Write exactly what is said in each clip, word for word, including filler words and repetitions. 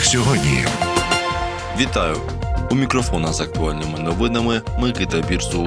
них сьогодні. Вітаю! У мікрофона з актуальними новинами Микита Бірзул.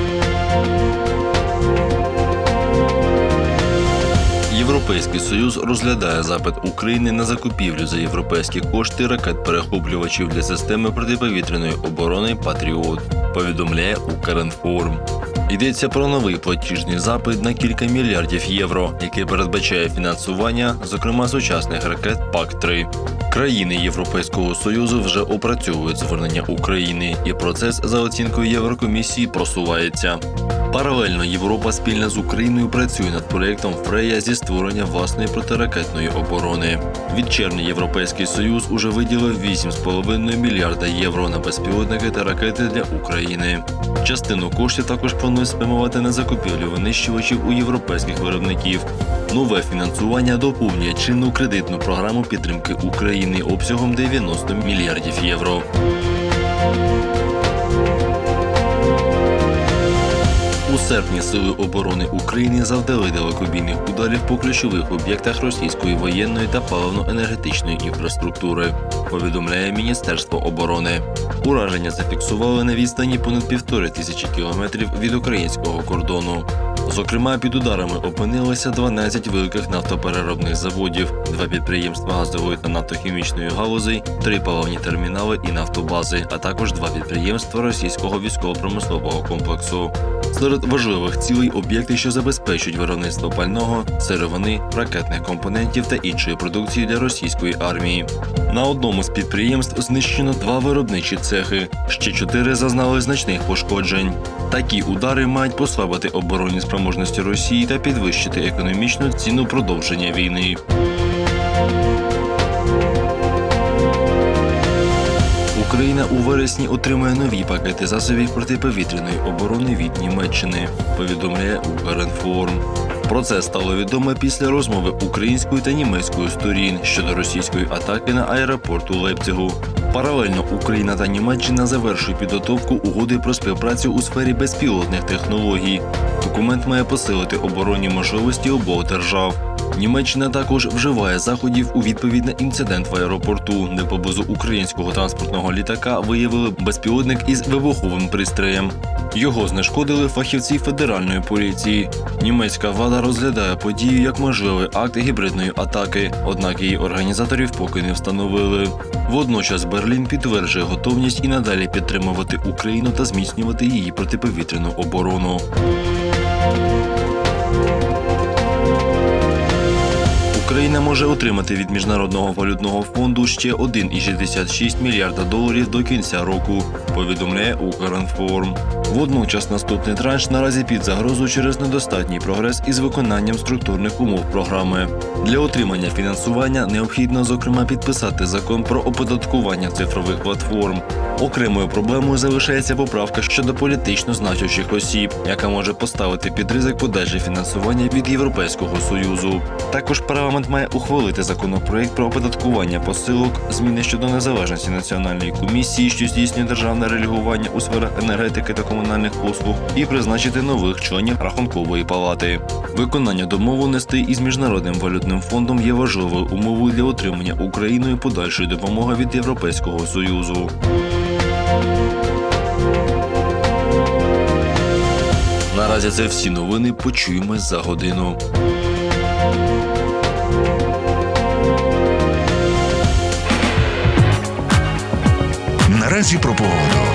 Європейський Союз розглядає запит України на закупівлю за європейські кошти ракет-перехоплювачів для системи протиповітряної оборони «Патріот», повідомляє Укрінформ. Йдеться про новий платіжний запит на кілька мільярдів євро, який передбачає фінансування, зокрема сучасних ракет пак три. Країни Європейського Союзу вже опрацьовують звернення України, і процес, за оцінкою Єврокомісії, просувається. Паралельно Європа спільно з Україною працює над проєктом «Фрея» зі створення власної протиракетної оборони. Від червня Європейський Союз уже виділив вісім цілих п'ять десятих мільярда євро на безпілотники та ракети для України. Частину коштів також планують спрямувати на закупівлю винищувачів у європейських виробників. Нове фінансування доповнює чинну кредитну програму підтримки України обсягом дев'яносто мільярдів євро. У серпні Сили оборони України завдали далекобійних ударів по ключових об'єктах російської воєнної та паливно-енергетичної інфраструктури, повідомляє Міністерство оборони. Ураження зафіксували на відстані понад півтори тисячі кілометрів від українського кордону. Зокрема, під ударами опинилися дванадцять великих нафтопереробних заводів, два підприємства газової та нафтохімічної галузей, три паливні термінали і нафтобази, а також два підприємства російського військово-промислового комплексу. Серед важливих цілей – об'єкти, що забезпечують виробництво пального, сировини, ракетних компонентів та іншої продукції для російської армії. На одному з підприємств знищено два виробничі цехи, ще чотири зазнали значних пошкоджень. Такі удари мають послабити оборонні спроможності Росії та підвищити економічну ціну продовження війни. Україна у вересні отримає нові пакети засобів протиповітряної оборони від Німеччини, повідомляє Укрінформ. Про це стало відомо після розмови української та німецької сторін щодо російської атаки на аеропорт у Лейпцигу. Паралельно Україна та Німеччина завершують підготовку угоди про співпрацю у сфері безпілотних технологій. Документ має посилити оборонні можливості обох держав. Німеччина також вживає заходів у відповідь на інцидент в аеропорту, де поблизу українського транспортного літака виявили безпілотник із вибуховим пристроєм. Його знешкодили фахівці федеральної поліції. Німецька влада розглядає подію як можливий акт гібридної атаки, однак її організаторів поки не встановили. Водночас Берлін підтверджує готовність і надалі підтримувати Україну та зміцнювати її протиповітряну оборону. Україна може отримати від Міжнародного валютного фонду ще один цілих шістдесят шість мільярда доларів до кінця року, повідомляє Укрінформ. Водночас наступний транш наразі під загрозою через недостатній прогрес із виконанням структурних умов програми. Для отримання фінансування необхідно, зокрема, підписати закон про оподаткування цифрових платформ. Окремою проблемою залишається поправка щодо політично значущих осіб, яка може поставити під ризик подальше фінансування від Європейського Союзу. Також парламент має ухвалити законопроект про оподаткування посилок, зміни щодо незалежності Національної комісії, що здійснює державне регулювання у сферах енергетики та комунальних послуг, і призначити нових членів Рахункової палати. Виконання домовленостей із Міжнародним валютним фондом є важливою умовою для отримання Україною подальшої допомоги від Європейського Союзу. Наразі це всі новини. Почуємось за годину. Наразі про погоду.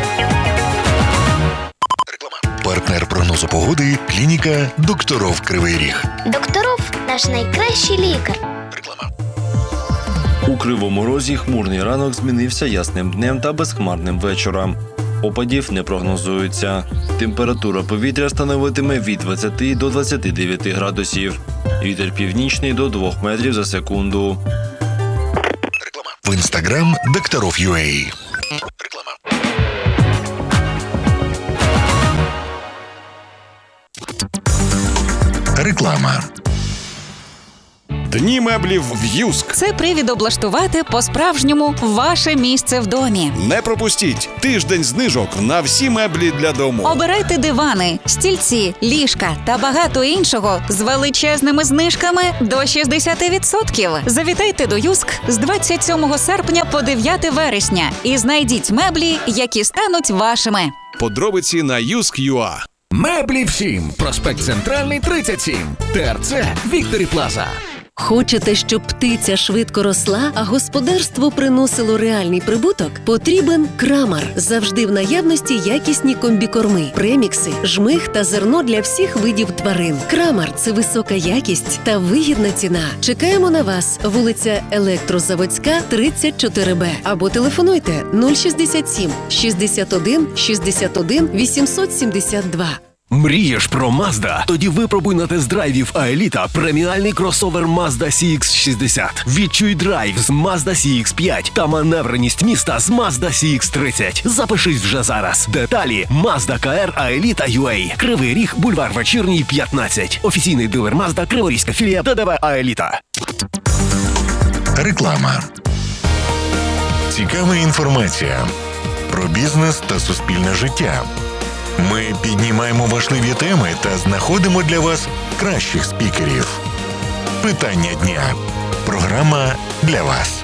Партнер прогнозу погоди – клініка «Докторов Кривий Ріг». Докторов – наш найкращий лікар. Реклама. У Кривому Розі хмурний ранок змінився ясним днем та безхмарним вечором. Опадів не прогнозується. Температура повітря становитиме від двадцяти до двадцяти дев'яти градусів. Вітер північний до двох метрів за секунду. Реклама. В інстаграм «Докторов.ua». Реклама. Реклама. Дні меблів в Юск. Це привід облаштувати по-справжньому ваше місце в домі. Не пропустіть тиждень знижок на всі меблі для дому. Обирайте дивани, стільці, ліжка та багато іншого з величезними знижками до шістдесят відсотків. Завітайте до Юск з двадцять сьомого серпня по дев'яте вересня і знайдіть меблі, які стануть вашими. Подробиці на юск.ua. Меблі всім. Проспект Центральний, тридцять сім. ТРЦ Вікторі Плаза. Хочете, щоб птиця швидко росла, а господарство приносило реальний прибуток? Потрібен Крамар. Завжди в наявності якісні комбікорми, премікси, жмих та зерно для всіх видів тварин. Крамар – це висока якість та вигідна ціна. Чекаємо на вас. Вулиця Електрозаводська, тридцять чотири Б. Або телефонуйте нуль шістдесят сім шістдесят один шістдесят один вісімсот сімдесят два. Мрієш про Mazda? Тоді випробуй на тест-драйві в Аеліта преміальний кросовер Mazda сі ікс шістдесят. Відчуй драйв з Mazda сі ікс п'ять та маневреність міста з Mazda сі ікс тридцять. Запишись вже зараз. Деталі Mazda ка ар Аеліта ю ей. Кривий Ріг, бульвар Вечірній, п'ятнадцять. Офіційний дилер Mazda, Криворізька філія ТДВ Аеліта. Реклама. Цікава інформація про бізнес та суспільне життя. Ми піднімаємо важливі теми та знаходимо для вас кращих спікерів. Питання дня. Програма для вас.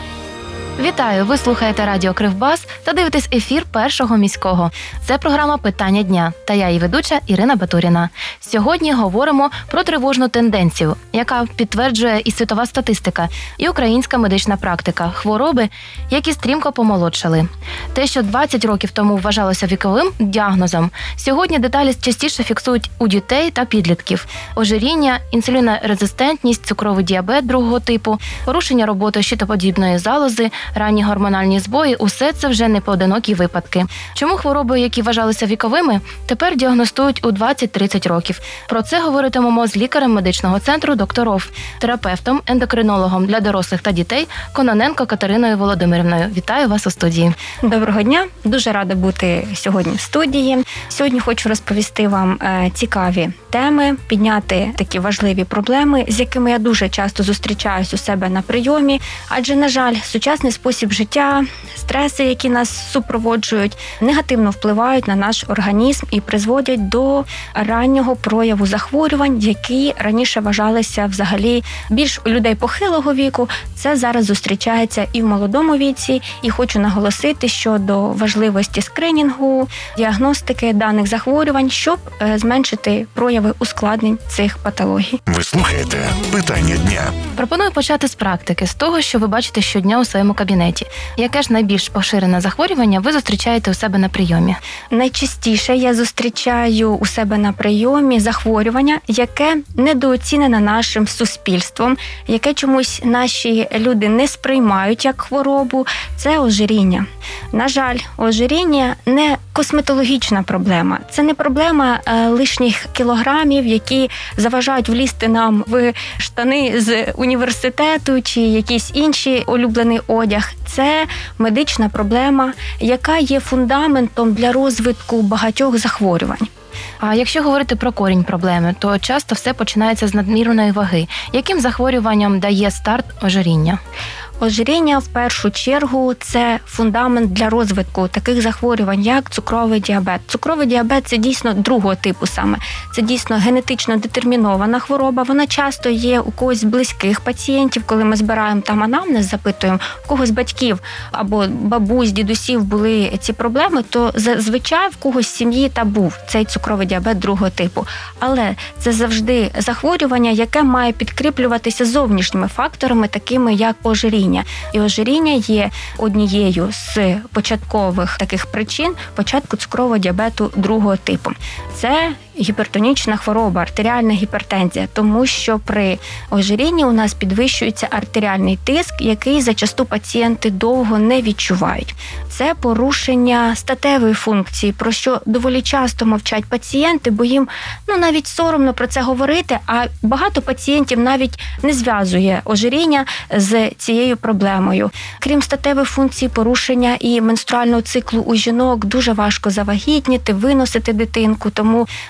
Вітаю! Ви слухаєте радіо Кривбас та дивитесь ефір Першого міського. Це програма «Питання дня» та я, її ведуча Ірина Батуріна. Сьогодні говоримо про тривожну тенденцію, яка підтверджує і світова статистика, і українська медична практика – хвороби, які стрімко помолодшали. Те, що двадцять років тому вважалося віковим діагнозом, сьогодні деталі частіше фіксують у дітей та підлітків. Ожиріння, інсулінорезистентність, цукровий діабет другого типу, порушення роботи щитоподібної залози, ранні гормональні збої – усе це вже не поодинокі випадки. Чому хвороби, які вважалися віковими, тепер діагностують у двадцять-тридцять років? Про це говоритимемо з лікарем медичного центру «Докторов», терапевтом, ендокринологом для дорослих та дітей Кононенко Катериною Володимирівною. Вітаю вас у студії. Доброго дня. Дуже рада бути сьогодні в студії. Сьогодні хочу розповісти вам е, цікаві теми, підняти такі важливі проблеми, з якими я дуже часто зустрічаюсь у себе на прийомі. Адже, на жаль, сучасний спосіб життя, стреси, які нас супроводжують, негативно впливають на наш організм і призводять до раннього прояву захворювань, які раніше вважалися взагалі більш у людей похилого віку. Це зараз зустрічається і в молодому віці. І хочу наголосити щодо важливості скринінгу, діагностики даних захворювань, щоб зменшити прояви ускладнень цих патологій. Ви слухаєте «Питання дня». Пропоную почати з практики, з того, що ви бачите щодня у своєму кабінеті. Яке ж найбільш поширене захворювання ви зустрічаєте у себе на прийомі? Найчастіше я зустрічаю у себе на прийомі захворювання, яке недооцінене нашим суспільством, яке чомусь наші люди не сприймають як хворобу. Це ожиріння. На жаль, ожиріння не косметологічна проблема. Це не проблема е, лишніх кілограмів, які заважають влізти нам в штани з університету чи якийсь інший улюблений одяг. Це медична проблема, яка є фундаментом для розвитку багатьох захворювань. А якщо говорити про корінь проблеми, то часто все починається з надмірної ваги. Яким захворюванням дає старт ожиріння? Ожиріння, в першу чергу, це фундамент для розвитку таких захворювань, як цукровий діабет. Цукровий діабет – це дійсно другого типу саме. Це дійсно генетично детермінована хвороба. Вона часто є у когось з близьких пацієнтів, коли ми збираємо там анамнез, запитуємо, у когось з батьків або бабусь, дідусів були ці проблеми, то зазвичай в когось з сім'ї та був цей цукровий діабет другого типу. Але це завжди захворювання, яке має підкріплюватися зовнішніми факторами, такими як ожиріння. І ожиріння є однією з початкових таких причин початку цукрового діабету другого типу. Це гіпертонічна хвороба, артеріальна гіпертензія, тому що при ожирінні у нас підвищується артеріальний тиск, який зачасту пацієнти довго не відчувають. Це порушення статевої функції, про що доволі часто мовчать пацієнти, бо їм ну, навіть соромно про це говорити, а багато пацієнтів навіть не зв'язує ожиріння з цією проблемою. Крім статевої функції, порушення і менструального циклу у жінок дуже важко завагітніти, виносити дитинку, тому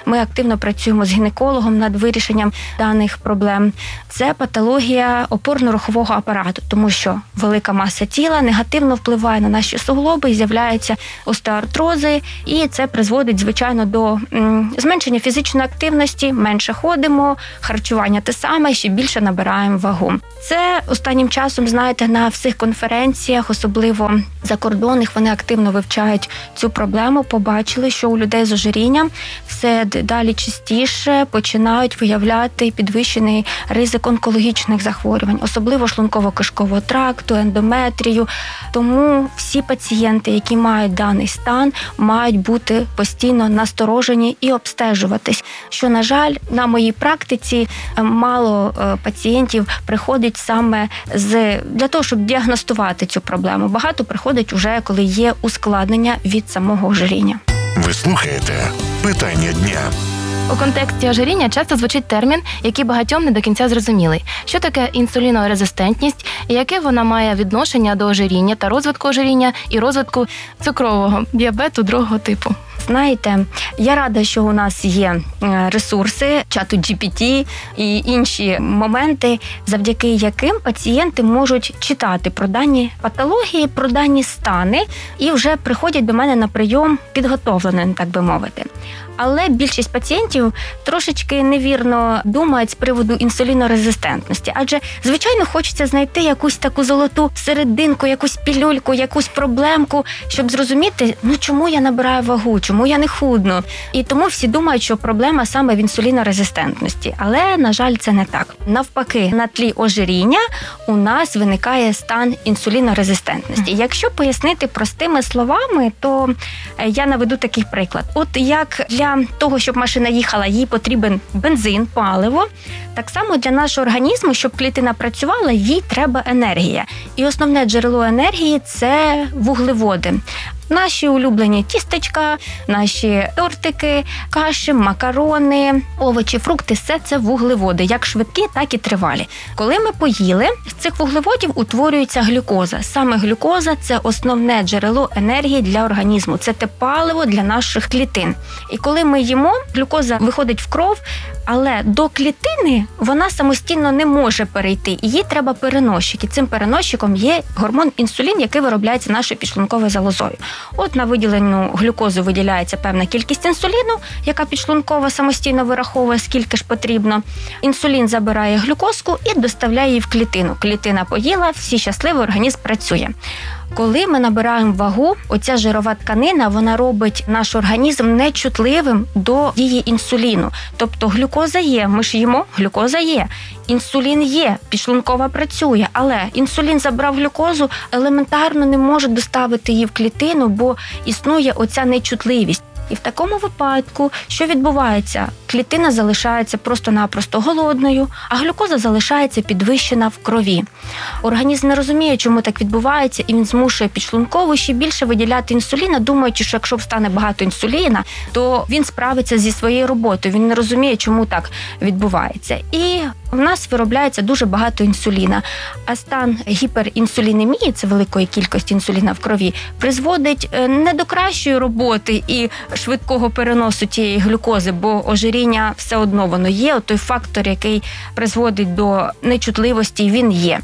ми активно працюємо з гінекологом над вирішенням даних проблем. Це патологія опорно-рухового апарату, тому що велика маса тіла негативно впливає на наші суглоби, з'являються остеоартрози, і це призводить, звичайно, до м, зменшення фізичної активності, менше ходимо, харчування те саме, ще більше набираємо вагу. Це останнім часом, знаєте, на всіх конференціях, особливо закордонних, вони активно вивчають цю проблему, побачили, що у людей з ожирінням все далі частіше починають виявляти підвищений ризик онкологічних захворювань, особливо шлунково-кишкового тракту, ендометрію. Тому всі пацієнти, які мають даний стан, мають бути постійно насторожені і обстежуватись. Що, на жаль, на моїй практиці мало пацієнтів приходить саме з для того, щоб діагностувати цю проблему. Багато приходить уже, коли є ускладнення від самого ожиріння. Ви слухаєте «Питання дня». У контексті ожиріння часто звучить термін, який багатьом не до кінця зрозумілий. Що таке інсулінорезистентність і яке вона має відношення до ожиріння та розвитку ожиріння і розвитку цукрового діабету другого типу? Знаєте, я рада, що у нас є ресурси, чату джі пі ті і інші моменти, завдяки яким пацієнти можуть читати про дані патології, про дані стани і вже приходять до мене на прийом підготовленими, так би мовити. Але більшість пацієнтів трошечки невірно думають з приводу інсулінорезистентності. Адже, звичайно, хочеться знайти якусь таку золоту серединку, якусь пілюльку, якусь проблемку, щоб зрозуміти, ну чому я набираю вагу, чому я не худну. І тому всі думають, що проблема саме в інсулінорезистентності. Але, на жаль, це не так. Навпаки, на тлі ожиріння у нас виникає стан інсулінорезистентності. Якщо пояснити простими словами, то я наведу такий приклад. От як для того, щоб машина їхала, їй потрібен бензин, паливо. Так само для нашого організму, щоб клітина працювала, їй треба енергія. І основне джерело енергії – це вуглеводи. Наші улюблені тістечка, наші тортики, каші, макарони, овочі, фрукти – все це вуглеводи, як швидкі, так і тривалі. Коли ми поїли, з цих вуглеводів утворюється глюкоза. Саме глюкоза – це основне джерело енергії для організму, це те паливо для наших клітин. І коли ми їмо, глюкоза виходить в кров, але до клітини вона самостійно не може перейти, її треба переносчик. І цим переносчиком є гормон інсулін, який виробляється нашою підшлунковою залозою. От на виділену глюкозу виділяється певна кількість інсуліну, яка підшлункова самостійно вираховує, скільки ж потрібно. Інсулін забирає глюкозку і доставляє її в клітину. Клітина поїла, всі щасливі, організм працює. Коли ми набираємо вагу, оця жирова тканина, вона робить наш організм нечутливим до дії інсуліну. Тобто глюкоза є, ми ж їмо, глюкоза є. Інсулін є, підшлункова працює, але інсулін забрав глюкозу, елементарно не може доставити її в клітину, бо існує оця нечутливість. І в такому випадку, що відбувається? Клітина залишається просто-напросто голодною, а глюкоза залишається підвищена в крові. Організм не розуміє, чому так відбувається, і він змушує підшлункову ще більше виділяти інсуліна, думаючи, що якщо встане багато інсуліна, то він справиться зі своєю роботою. Він не розуміє, чому так відбувається. І в нас виробляється дуже багато інсуліна. А стан гіперінсулінемії, це великої кількості інсуліна в крові, призводить не до кращої роботи і швидкого переносу тієї глюкози, бо ожиріння все одно воно є, от той фактор, який призводить до нечутливості, він є.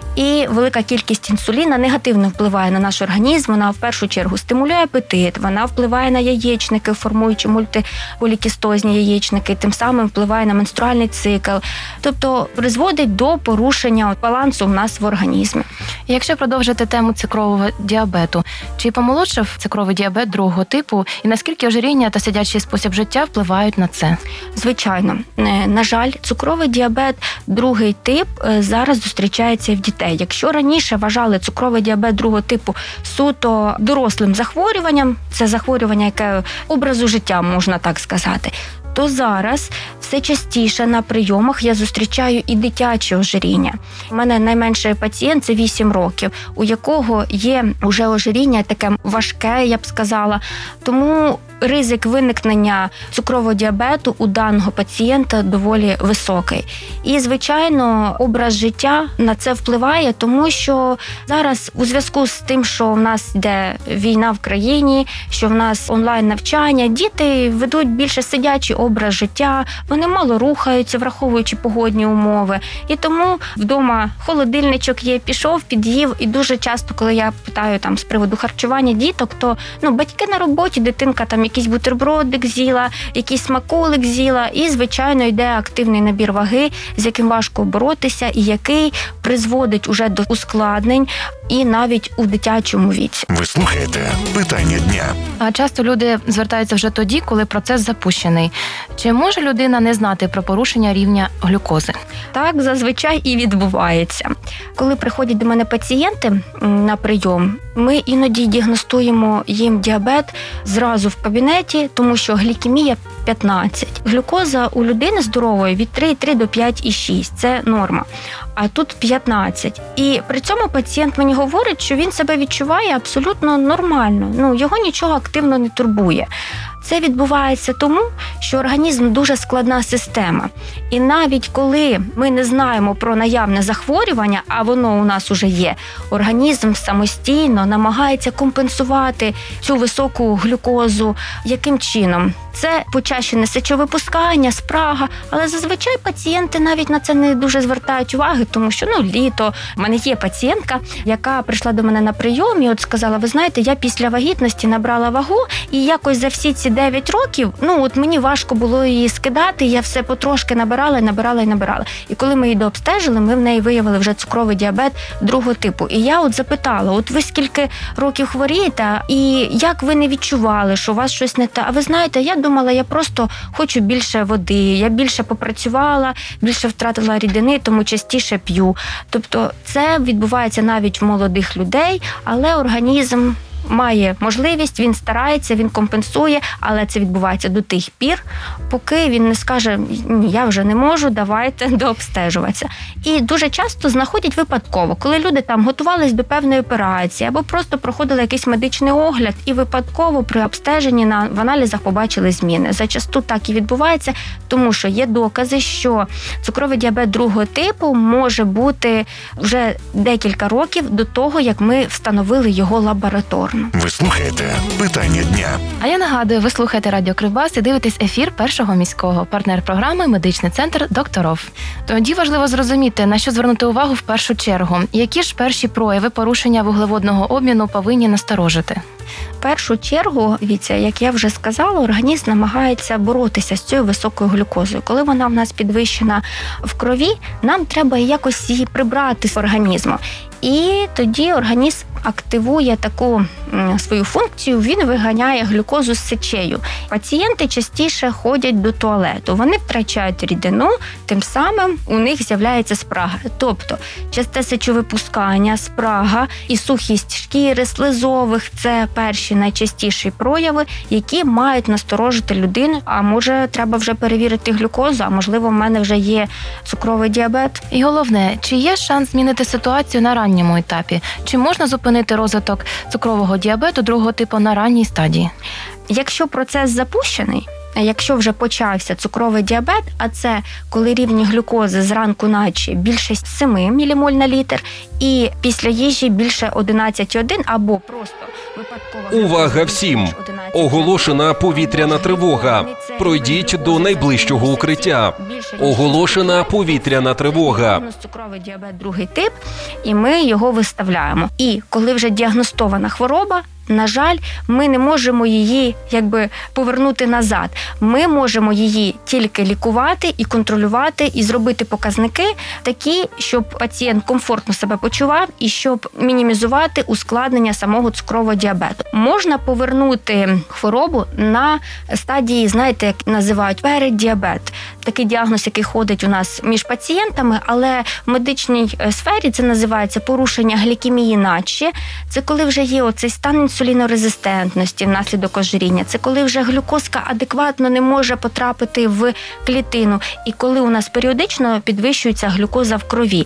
І велика кількість інсуліна негативно впливає на наш організм, вона в першу чергу стимулює апетит, вона впливає на яєчники, формуючи мультиполікістозні яєчники, тим самим впливає на менструальний цикл, тобто призводить до порушення балансу в нас в організмі. Якщо продовжити тему цукрового діабету, чи помолодшав цукровий діабет другого типу і наскільки ожиріння та сидячий спосіб життя впливають на це? Звичайно. На жаль, цукровий діабет другий тип зараз зустрічається і в дітей. Якщо раніше вважали цукровий діабет другого типу суто дорослим захворюванням, це захворювання, яке образу життя, можна так сказати, то зараз все частіше на прийомах я зустрічаю і дитяче ожиріння. У мене найменший пацієнт – це вісім років, у якого є вже ожиріння таке важке, я б сказала. Тому ризик виникнення цукрового діабету у даного пацієнта доволі високий. І, звичайно, образ життя на це впливає, тому що зараз у зв'язку з тим, що в нас йде війна в країні, що в нас онлайн-навчання, діти ведуть більше сидячий образ життя, вони мало рухаються, враховуючи погодні умови. І тому вдома холодильничок є, пішов, під'їв. І дуже часто, коли я питаю там з приводу харчування діток, то ну, батьки на роботі, дитинка там якийсь бутербродик з'їла, якийсь смаколик з'їла, і, звичайно, йде активний набір ваги, з яким важко боротися, і який призводить уже до ускладнень і навіть у дитячому віці. Ви слухаєте питання дня. А часто люди звертаються вже тоді, коли процес запущений. Чи може людина не знати про порушення рівня глюкози? Так зазвичай і відбувається. Коли приходять до мене пацієнти на прийом, ми іноді діагностуємо їм діабет зразу в кабінеті, тому що глікемія п'ятнадцять. Глюкоза у людини здорової від три цілих три до п'ять цілих шість. Це норма. А тут п'ятнадцять. І при цьому пацієнт мені говорить, що він себе відчуває абсолютно нормально. Ну, його нічого активно не турбує. Це відбувається тому, що організм дуже складна система. І навіть коли ми не знаємо про наявне захворювання, а воно у нас уже є, організм самостійно намагається компенсувати цю високу глюкозу. Яким чином? Це почащене сечовипускання, спрага, але зазвичай пацієнти навіть на це не дуже звертають уваги, тому що, ну, літо. У мене є пацієнтка, яка прийшла до мене на прийом і от сказала, ви знаєте, я після вагітності набрала вагу, і якось за всі ці дев'ять років, ну, от мені важко було її скидати, я все потрошки набирала і набирала і набирала. І коли ми її дообстежили, ми в неї виявили вже цукровий діабет другого типу. І я от запитала, от ви скільки років хворієте, і як ви не відчували, що у вас щось не те? А ви знаєте, я думала, я просто хочу більше води, я більше попрацювала, більше втратила рідини, тому частіше п'ю. Тобто це відбувається навіть в молодих людей, але організм має можливість, він старається, він компенсує, але це відбувається до тих пір, поки він не скаже, ні, я вже не можу, давайте дообстежуватися. І дуже часто знаходять випадково, коли люди там готувались до певної операції або просто проходили якийсь медичний огляд і випадково при обстеженні на, в аналізах побачили зміни. Зачасту так і відбувається, тому що є докази, що цукровий діабет другого типу може бути вже декілька років до того, як ми встановили його лабораторно. Ви слухаєте питання дня. А я нагадую, ви слухаєте Радіо Кривбас і дивитесь ефір Першого міського. Партнер програми «Медичний центр Докторов». Тоді важливо зрозуміти, на що звернути увагу в першу чергу. Які ж перші прояви порушення вуглеводного обміну повинні насторожити? В першу чергу, дивіться, як я вже сказала, організм намагається боротися з цією високою глюкозою. Коли вона в нас підвищена в крові, нам треба якось її прибрати з організму. І тоді організм активує таку свою функцію, він виганяє глюкозу з сечею. Пацієнти частіше ходять до туалету, вони втрачають рідину, тим самим у них з'являється спрага. Тобто часте сечовипускання, спрага і сухість шкіри, слизових – це перші найчастіші прояви, які мають насторожити людину, а може треба вже перевірити глюкозу, а можливо в мене вже є цукровий діабет. І головне, чи є шанс змінити ситуацію на ранньому етапі? Чи можна зупинити розвиток цукрового діабету другого типу на ранній стадії? Якщо процес запущений, якщо вже почався цукровий діабет, а це коли рівні глюкози зранку ночі більше сім мілімоль на літр, і після їжі більше одинадцять цілих один або просто випадково... Увага всім! Оголошена повітряна тривога. Пройдіть до найближчого укриття. Оголошена повітряна тривога. Цукровий діабет другий тип, і ми його виставляємо. І коли вже діагностована хвороба, на жаль, ми не можемо її якби повернути назад. Ми можемо її тільки лікувати і контролювати, і зробити показники такі, щоб пацієнт комфортно себе почував і щоб мінімізувати ускладнення самого цукрового діабету. Можна повернути хворобу на стадії, знаєте, як називають переддіабет. Такий діагноз, який ходить у нас між пацієнтами, але в медичній сфері це називається порушення глікемії наче. Це коли вже є оцей стан інсулінорезистентності внаслідок ожиріння. Це коли вже глюкозка адекватно не може потрапити в клітину. І коли у нас періодично підвищується глюкоза в крові.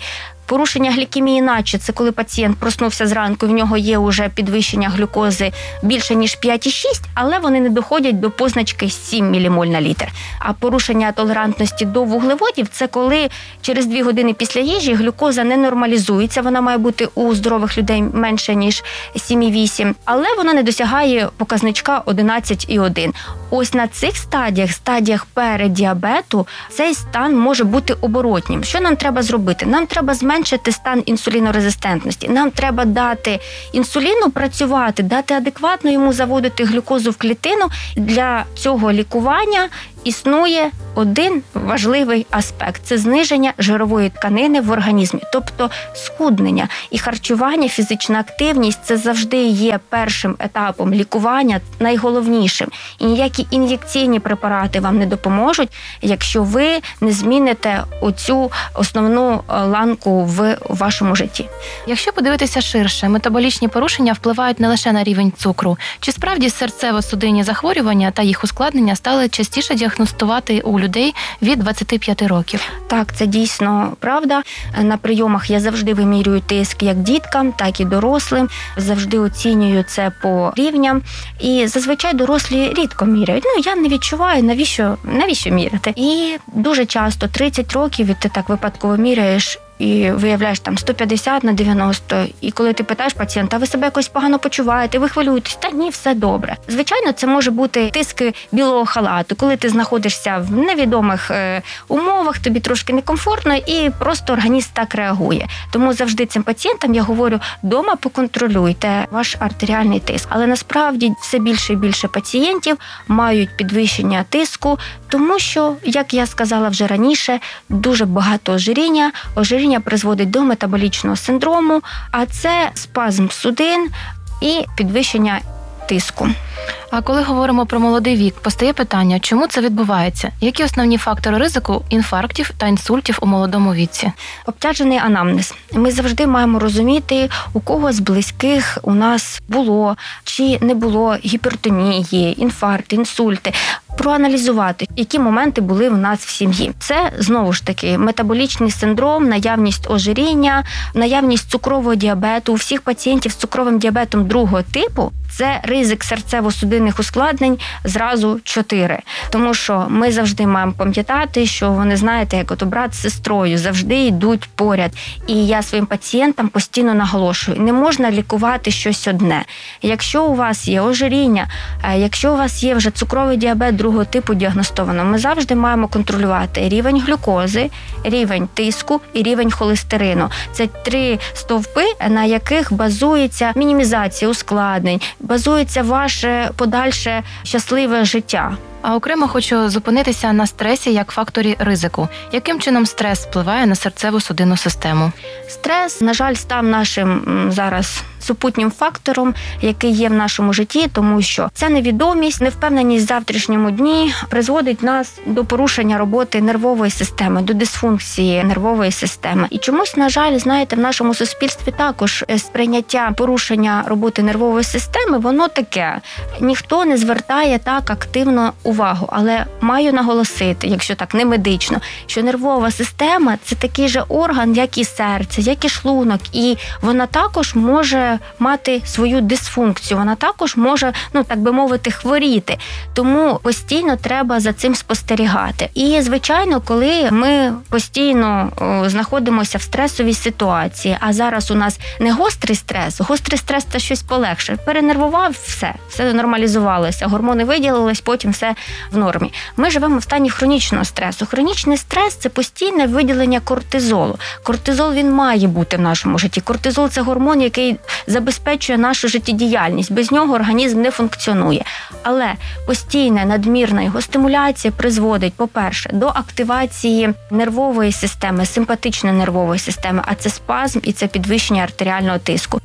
Порушення глікемії наче це коли пацієнт проснувся зранку, в нього є вже підвищення глюкози більше, ніж п'ять цілих шість десятих, але вони не доходять до позначки сім мілімоль на літр. А порушення толерантності до вуглеводів – це коли через дві години після їжі глюкоза не нормалізується, вона має бути у здорових людей менше, ніж сім цілих вісім, але вона не досягає показничка одинадцять цілих один. Ось на цих стадіях, стадіях переддіабету, цей стан може бути оборотнім. Що нам треба зробити? Нам треба зменшити стан інсулінорезистентності. Нам треба дати інсуліну працювати, дати адекватно йому заводити глюкозу в клітину. Для цього лікування існує один важливий аспект – це зниження жирової тканини в організмі, тобто схуднення. І харчування, фізична активність – це завжди є першим етапом лікування, найголовнішим. І ніякі ін'єкційні препарати вам не допоможуть, якщо ви не зміните оцю основну ланку в вашому житті. Якщо подивитися ширше, метаболічні порушення впливають не лише на рівень цукру. Чи справді серцево-судинні захворювання та їх ускладнення стали частіше діагностувати у людей від двадцяти п'яти років? Так, це дійсно правда. На прийомах я завжди вимірюю тиск як діткам, так і дорослим. Завжди оцінюю це по рівням. І зазвичай дорослі рідко міряють. Ну, я не відчуваю, навіщо, навіщо міряти. І дуже часто, тридцять років, і ти так випадково міряєш, і виявляєш там сто п'ятдесят на дев'яносто, і коли ти питаєш пацієнта, ви себе якось погано почуваєте, ви хвилюєтесь? Та ні, все добре. Звичайно, це може бути тиск білого халату, коли ти знаходишся в невідомих е, умовах, тобі трошки некомфортно, і просто організм так реагує. Тому завжди цим пацієнтам я говорю, дома поконтролюйте ваш артеріальний тиск. Але насправді все більше і більше пацієнтів мають підвищення тиску, тому що, як я сказала вже раніше, дуже багато ожиріння, ожиріння призводить до метаболічного синдрому, а це спазм судин і підвищення тиску. А коли говоримо про молодий вік, постає питання, чому це відбувається? Які основні фактори ризику інфарктів та інсультів у молодому віці? Обтяжений анамнез. Ми завжди маємо розуміти, у кого з близьких у нас було чи не було гіпертонії, інфаркти, інсульти. Проаналізувати, які моменти були в нас в сім'ї. Це, знову ж таки, метаболічний синдром, наявність ожиріння, наявність цукрового діабету. У всіх пацієнтів з цукровим діабетом другого типу це ризик серцево-судинних ускладнень зразу чотири. Тому що ми завжди маємо пам'ятати, що вони, знаєте, як от брат з сестрою, завжди йдуть поряд. І я своїм пацієнтам постійно наголошую, не можна лікувати щось одне. Якщо у вас є ожиріння, якщо у вас є вже цукровий діабет другого типу діагностовано, ми завжди маємо контролювати рівень глюкози, рівень тиску і рівень холестерину. Це три стовпи, на яких базується мінімізація ускладнень, базується ваше подальше щасливе життя. А окремо хочу зупинитися на стресі як факторі ризику. Яким чином стрес впливає на серцево-судинну систему? Стрес, на жаль, став нашим зараз супутнім фактором, який є в нашому житті, тому що ця невідомість, невпевненість в завтрашньому дні призводить нас до порушення роботи нервової системи, до дисфункції нервової системи. І чомусь, на жаль, знаєте, в нашому суспільстві також сприйняття порушення роботи нервової системи, воно таке. Ніхто не звертає так активно увагу, але маю наголосити, якщо так не медично, що нервова система – це такий же орган, як і серце, як і шлунок, і вона також може мати свою дисфункцію, вона також може, ну так би мовити, хворіти. Тому постійно треба за цим спостерігати. І, звичайно, коли ми постійно о, знаходимося в стресовій ситуації, а зараз у нас не гострий стрес, гострий стрес – це щось полегше. Перенервував – все, все нормалізувалося, гормони виділились, потім все в нормі. Ми живемо в стані хронічного стресу. Хронічний стрес – це постійне виділення кортизолу. Кортизол, він має бути в нашому житті. Кортизол – це гормон, який забезпечує нашу життєдіяльність. Без нього організм не функціонує. Але постійна надмірна його стимуляція призводить, по-перше, до активації нервової системи, симпатичної нервової системи, а це спазм і це підвищення артеріального тиску.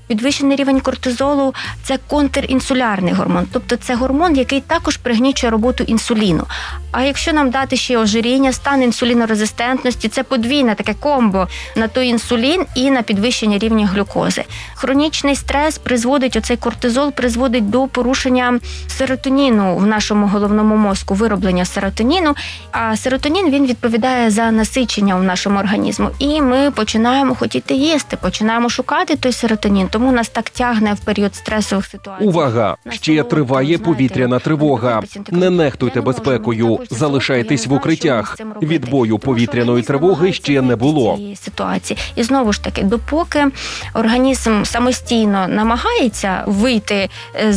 Підвищений рівень кортизолу – це контрінсулярний гормон, тобто це гормон, який також пригнічує роботу інсуліну. А якщо нам дати ще ожиріння, стан інсулінорезистентності – це подвійне таке комбо на той інсулін і на підвищення рівня глюкози. Хронічний стрес призводить, оцей кортизол призводить до порушення серотоніну в нашому головному мозку, вироблення серотоніну, а серотонін, він відповідає за насичення в нашому організму. І ми починаємо хотіти їсти, починаємо шукати той серотонін, тому нас так тягне в період стресових ситуацій. Увага! Ще триває повітряна тривога. Не нехтуйте безпекою, залишайтесь в укриттях. Відбою повітряної тривоги ще не було. Ситуації. І знову ж таки, допоки організм самостійно намагається вийти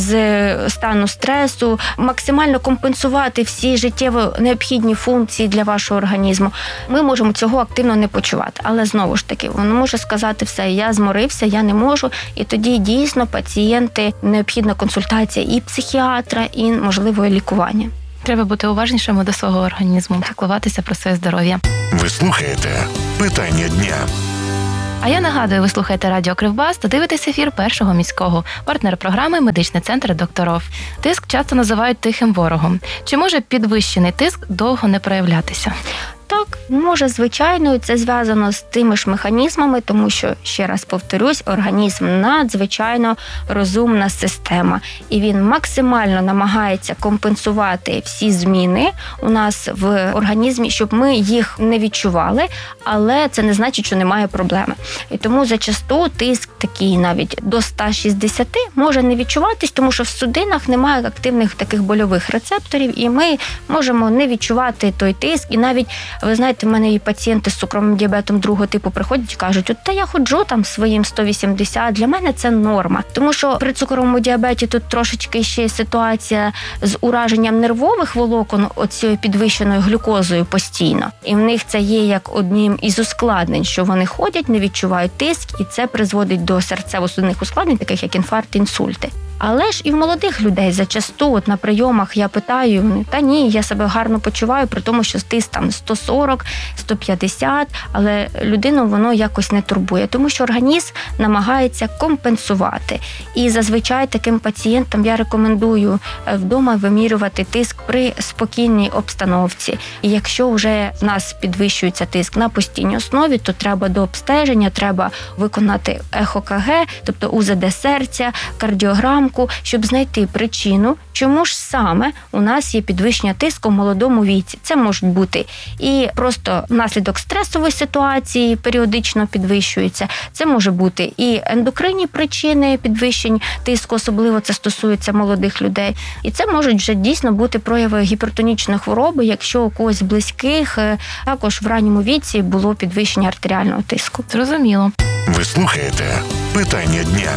з стану стресу, максимально компенсувати всі життєво необхідні функції для вашого організму, ми можемо цього активно не почувати. Але знову ж таки, він може сказати все, я зморився, я не можу, і тоді дійсно пацієнти, необхідна консультація і психіатра, і, можливо, і лікування. Треба бути уважнішими до свого організму, піклуватися про своє здоров'я. Ви слухаєте «Питання дня». А я нагадую, ви слухаєте радіо Кривбас та дивитесь ефір Першого міського. Партнер програми «Медичний центр Докторов». Тиск часто називають тихим ворогом. Чи може підвищений тиск довго не проявлятися? Так, може, звичайно, і це зв'язано з тими ж механізмами, тому що, ще раз повторюсь, організм надзвичайно розумна система. І він максимально намагається компенсувати всі зміни у нас в організмі, щоб ми їх не відчували, але це не значить, що немає проблеми. І тому зачасту тиск такий навіть до сто шістдесят може не відчуватись, тому що в судинах немає активних таких больових рецепторів, і ми можемо не відчувати той тиск, і навіть ви знаєте, в мене і пацієнти з цукровим діабетом другого типу приходять і кажуть, от та я ходжу там своїм сто вісімдесят, для мене це норма. Тому що при цукровому діабеті тут трошечки ще ситуація з ураженням нервових волокон оцією підвищеною глюкозою постійно. І в них це є як одним із ускладнень, що вони ходять, не відчувають тиск, і це призводить до серцево-судинних ускладнень, таких як інфаркт, інсульти. Але ж і в молодих людей зачасту, от на прийомах я питаю, вони, та ні, я себе гарно почуваю, при тому, що тиск там сто сорок, сто п'ятдесят, але людину воно якось не турбує, тому що організм намагається компенсувати. І зазвичай таким пацієнтам я рекомендую вдома вимірювати тиск при спокійній обстановці. І якщо вже в нас підвищується тиск на постійній основі, то треба до обстеження, треба виконати ЕХО-КГ, тобто УЗД серця, кардіограму, щоб знайти причину, чому ж саме у нас є підвищення тиску в молодому віці. Це можуть бути і просто внаслідок стресової ситуації періодично підвищується. Це може бути і ендокринні причини підвищень тиску, особливо це стосується молодих людей. І це можуть вже дійсно бути прояви гіпертонічної хвороби, якщо у когось з близьких також в ранньому віці було підвищення артеріального тиску. Зрозуміло. Ви слухаєте «Питання дня».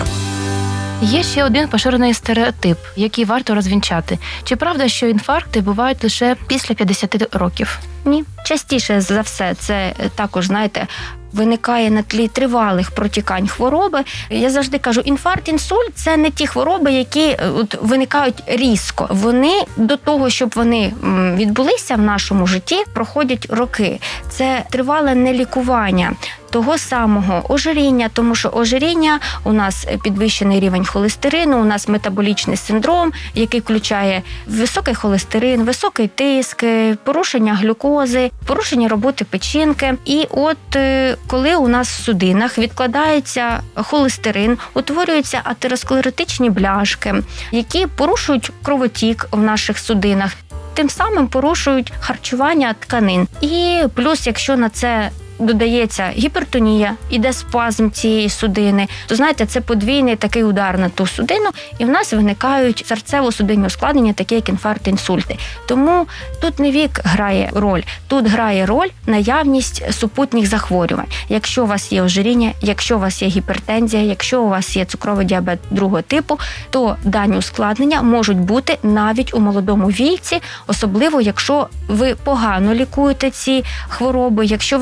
Є ще один поширений стереотип, який варто розвінчати. Чи правда, що інфаркти бувають лише після п'ятдесят років? Ні. Частіше за все це також, знаєте, виникає на тлі тривалих протікань хвороби. Я завжди кажу, інфаркт, інсульт – це не ті хвороби, які от виникають різко. Вони до того, щоб вони відбулися в нашому житті, проходять роки. Це тривале нелікування того самого ожиріння, тому що ожиріння, у нас підвищений рівень холестерину, у нас метаболічний синдром, який включає високий холестерин, високий тиск, порушення глюкози, порушення роботи печінки. І от коли у нас в судинах відкладається холестерин, утворюються атеросклеротичні бляшки, які порушують кровотік в наших судинах, тим самим порушують харчування тканин. І плюс, якщо на це додається гіпертонія, іде спазм цієї судини, то, знаєте, це подвійний такий удар на ту судину, і в нас виникають серцево-судинні ускладнення, такі як інфаркт, інсульти. Тому тут не вік грає роль, тут грає роль наявність супутніх захворювань. Якщо у вас є ожиріння, якщо у вас є гіпертензія, якщо у вас є цукровий діабет другого типу, то дані ускладнення можуть бути навіть у молодому віці, особливо якщо ви погано лікуєте ці хвороби, якщо ви взагалі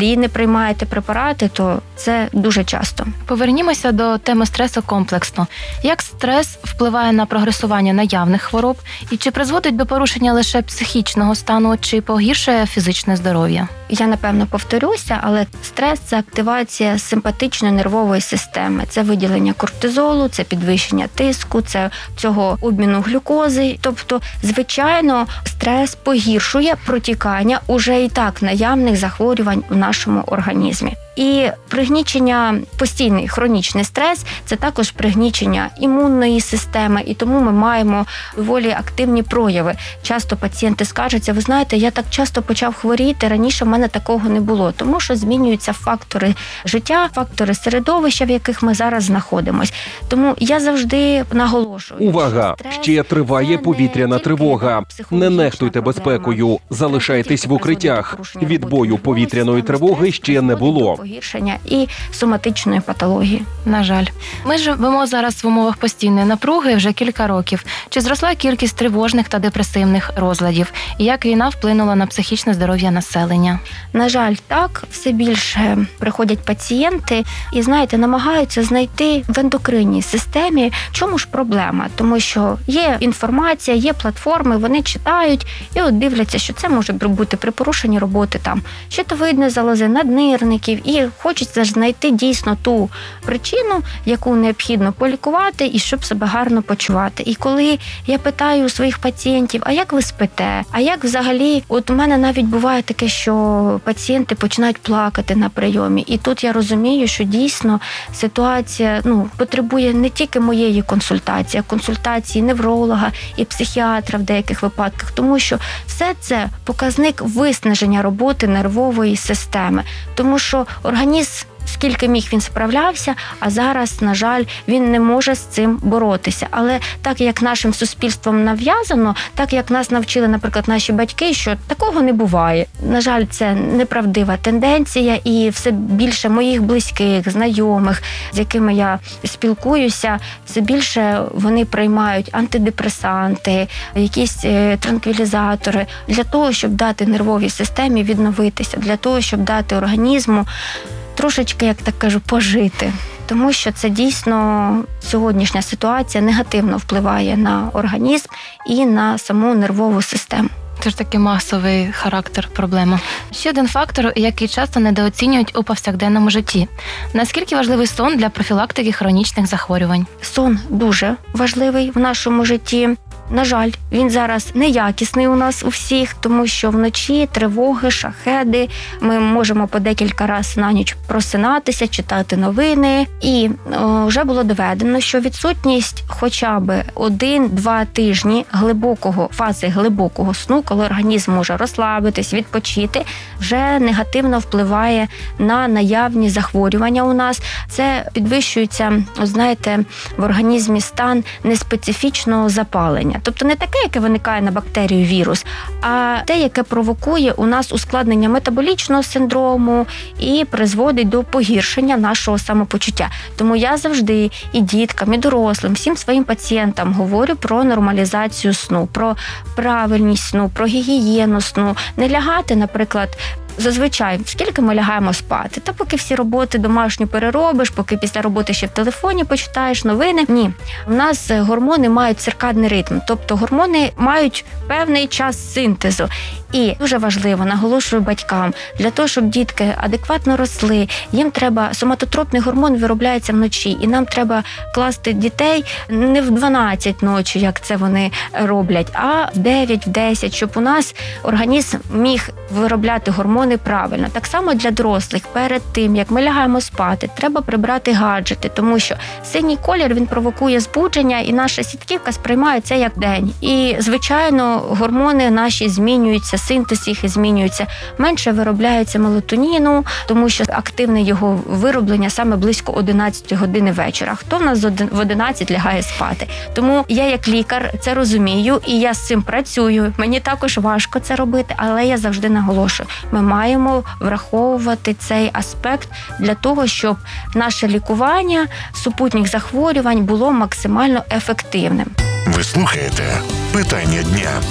взагалі не приймаєте препарати, то це дуже часто. Повернімося до теми стресу комплексно. Як стрес впливає на прогресування наявних хвороб і чи призводить до порушення лише психічного стану, чи погіршує фізичне здоров'я? Я, напевно, повторюся, але стрес – це активація симпатичної нервової системи. Це виділення кортизолу, це підвищення тиску, це цього обміну глюкози. Тобто, звичайно, стрес погіршує протікання уже і так наявних захворювань в нашому організмі. І пригнічення, постійний хронічний стрес – це також пригнічення імунної системи, і тому ми маємо доволі активні прояви. Часто пацієнти скаржаться, ви знаєте, я так часто почав хворіти, раніше в мене такого не було, тому що змінюються фактори життя, фактори середовища, в яких ми зараз знаходимося. Тому я завжди наголошую. Увага! Ще триває повітряна тривога. Не нехтуйте безпекою, залишайтесь в укриттях. Відбою повітряної тривоги ще не було. Погіршення і соматичної патології. На жаль. Ми живемо зараз в умовах постійної напруги вже кілька років. Чи зросла кількість тривожних та депресивних розладів? І як війна вплинула на психічне здоров'я населення? На жаль, так. Все більше приходять пацієнти і, знаєте, намагаються знайти в ендокринній системі, в чому ж проблема. Тому що є інформація, є платформи, вони читають і от дивляться, що це може бути при порушенні роботи там щитовидної залози, наднирників. І хочеться знайти дійсно ту причину, яку необхідно полікувати і щоб себе гарно почувати. І коли я питаю у своїх пацієнтів, а як ви спите? А як взагалі, от у мене навіть буває таке, що пацієнти починають плакати на прийомі. І тут я розумію, що дійсно ситуація, ну, потребує не тільки моєї консультації, а консультації невролога і психіатра в деяких випадках, тому що все це показник виснаження роботи нервової системи. Тому що організм, скільки міг, він справлявся, а зараз, на жаль, він не може з цим боротися. Але так, як нашим суспільством нав'язано, так, як нас навчили, наприклад, наші батьки, що такого не буває. На жаль, це неправдива тенденція, і все більше моїх близьких, знайомих, з якими я спілкуюся, все більше вони приймають антидепресанти, якісь транквілізатори для того, щоб дати нервовій системі відновитися, для того, щоб дати організму трошечки, як так кажу, пожити. Тому що це дійсно сьогоднішня ситуація негативно впливає на організм і на саму нервову систему. Це ж такий масовий характер проблеми. Ще один фактор, який часто недооцінюють у повсякденному житті. Наскільки важливий сон для профілактики хронічних захворювань? Сон дуже важливий в нашому житті. На жаль, він зараз неякісний у нас у всіх, тому що вночі тривоги, шахеди, ми можемо по декілька разів на ніч просинатися, читати новини. І о, вже було доведено, що відсутність хоча б один-два тижні глибокого, фази глибокого сну, коли організм може розслабитись, відпочити, вже негативно впливає на наявні захворювання у нас. Це підвищується, знаєте, в організмі стан неспецифічного запалення. Тобто не таке, яке виникає на бактерію вірус, а те, яке провокує у нас ускладнення метаболічного синдрому і призводить до погіршення нашого самопочуття. Тому я завжди і діткам, і дорослим, всім своїм пацієнтам говорю про нормалізацію сну, про правильність сну, про гігієну сну. Не лягати, наприклад, зазвичай, скільки ми лягаємо спати? Та поки всі роботи домашні переробиш, поки після роботи ще в телефоні почитаєш новини. Ні. У нас гормони мають циркадний ритм, тобто гормони мають певний час синтезу. І дуже важливо, наголошую батькам, для того, щоб дітки адекватно росли, їм треба, соматотропний гормон виробляється вночі, і нам треба класти дітей не в дванадцять ночі, як це вони роблять, а в дев'ять, в десять, щоб у нас організм міг виробляти гормони правильно. Так само для дорослих, перед тим, як ми лягаємо спати, треба прибрати гаджети, тому що синій колір, він провокує збудження, і наша сітківка сприймає це як день. І, звичайно, гормони наші змінюються, синтез їх змінюється. Менше виробляється мелатоніну, тому що активне його вироблення саме близько одинадцятої години вечора. Хто в нас в одинадцять лягає спати? Тому я як лікар це розумію, і я з цим працюю. Мені також важко це робити, але я завжди наголошую. Ми маємо враховувати цей аспект для того, щоб наше лікування супутніх захворювань було максимально ефективним. Ви слухаєте «Питання дня».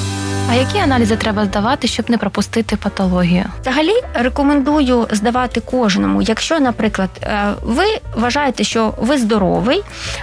А які аналізи треба здавати, щоб не пропустити патологію? Взагалі рекомендую здавати кожному. Якщо, наприклад, ви вважаєте, що ви здоровий,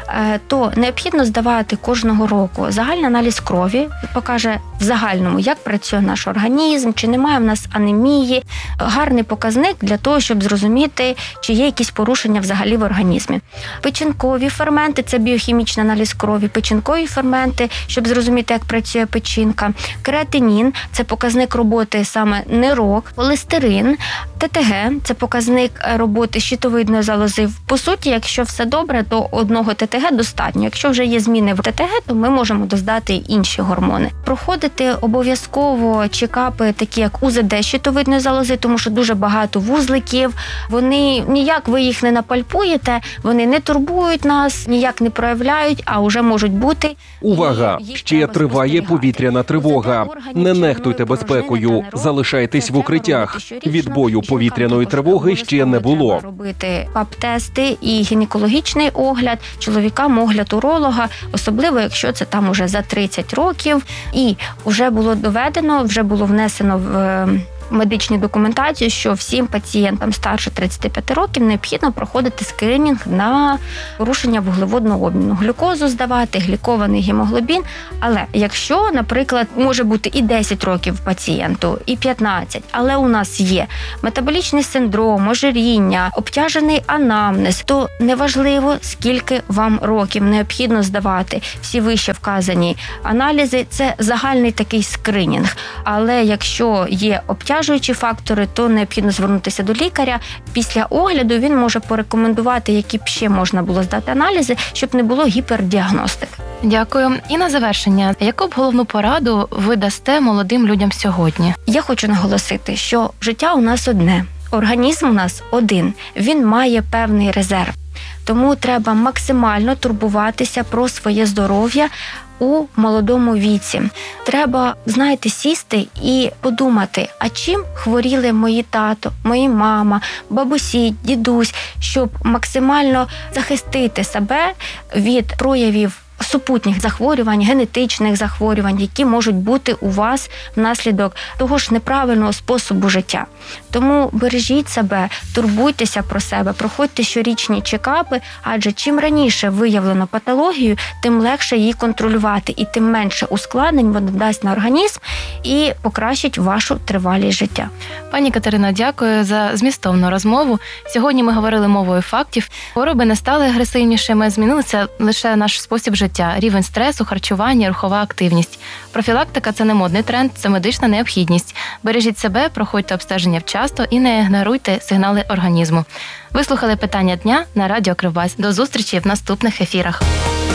то необхідно здавати кожного року загальний аналіз крові, покаже в загальному, як працює наш організм, чи немає в нас анемії. Гарний показник для того, щоб зрозуміти, чи є якісь порушення взагалі в організмі. Печінкові ферменти – це біохімічний аналіз крові, печінкові ферменти, щоб зрозуміти, як працює печінка. Креатинін – це показник роботи саме нирок, холестерин, ТТГ – це показник роботи щитовидної залози. По суті, якщо все добре, то одного ТТГ достатньо. Якщо вже є зміни в ТТГ, то ми можемо додати інші гормони. Проходити обов'язково чекапи, такі як УЗД щитовидної залози, тому що дуже багато вузликів. Вони ніяк ви їх не напальпуєте, вони не турбують нас, ніяк не проявляють, а вже можуть бути. Увага! Ще триває повітряна тривога. Не нехтуйте безпекою, залишайтесь в укриттях. Відбою повітряної тривоги ще не було. Робити пап-тести і гінекологічний огляд, чоловікам огляд уролога, особливо якщо це там уже за тридцять років, і вже було доведено, вже було внесено в медичну документацію, що всім пацієнтам старше тридцяти п'яти років необхідно проходити скринінг на порушення вуглеводного обміну. Глюкозу здавати, глікований гемоглобін. Але якщо, наприклад, може бути і десять років пацієнту, і п'ятнадцять, але у нас є метаболічний синдром, ожиріння, обтяжений анамнез, то неважливо, скільки вам років необхідно здавати всі вище вказані аналізи. Це загальний такий скринінг. Але якщо є обтяжений фактори, то необхідно звернутися до лікаря. Після огляду він може порекомендувати, які б ще можна було здати аналізи, щоб не було гіпердіагностики. Дякую. І на завершення, яку б головну пораду ви дасте молодим людям сьогодні? Я хочу наголосити, що життя у нас одне, організм у нас один, він має певний резерв. Тому треба максимально турбуватися про своє здоров'я у молодому віці. Треба, знаєте, сісти і подумати, а чим хворіли мої тато, мої мама, бабусі, дідусь, щоб максимально захистити себе від проявів супутніх захворювань, генетичних захворювань, які можуть бути у вас внаслідок того ж неправильного способу життя. Тому бережіть себе, турбуйтеся про себе, проходьте щорічні чекапи, адже чим раніше виявлено патологію, тим легше її контролювати і тим менше ускладнень вона дасть на організм і покращить вашу тривалість життя. Пані Катерино, дякую за змістовну розмову. Сьогодні ми говорили мовою фактів. Хвороби не стали агресивнішими, змінилися лише наш спосіб життя. Рівень стресу, харчування, рухова активність. Профілактика – це не модний тренд, це медична необхідність. Бережіть себе, проходьте обстеження вчасно і не ігноруйте сигнали організму. Ви слухали «Питання дня» на Радіо Кривбас. До зустрічі в наступних ефірах.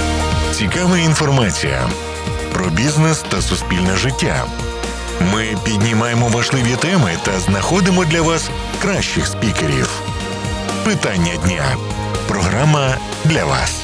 Цікава інформація про бізнес та суспільне життя. Ми піднімаємо важливі теми та знаходимо для вас кращих спікерів. «Питання дня» – програма для вас.